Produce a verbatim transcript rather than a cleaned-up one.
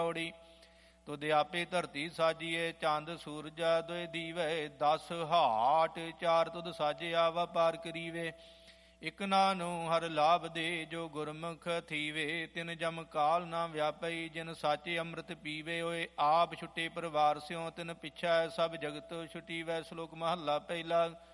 ਪੌੜੀ। ਤੁਧ ਆਪੇ ਧਰਤੀ ਸਾਜੀਏ, ਚੰਦ ਸੂਰਜਾ ਦੋਇ ਦੀਵੇ। ਦਸ ਹਾਟ ਚਾਰ ਤੁਧ ਸਾਜਿਆ, ਵਪਾਰ ਕਰੀਵੇ। ਇਕ ਨਾਨੂ ਹਰ ਲਾਭ ਦੇ, ਜੋ ਗੁਰਮੁਖ ਥੀਵੇ। ਤਿਨ ਜਮ ਕਾਲ ਨਾ ਵਿਆਪਈ, ਜਿਨ ਸਾਚੇ ਅੰਮ੍ਰਿਤ ਪੀਵੇ। ਓਏ ਆਪ ਛੁੱਟੇ ਪਰਿਵਾਰ ਸਿਉ, ਤਿਨ ਪਿਛੈ ਸਭ ਜਗਤ ਛੁਟੀਵੈ। ਸ਼ਲੋਕ ਮਹੱਲਾ ਪਹਿਲਾ।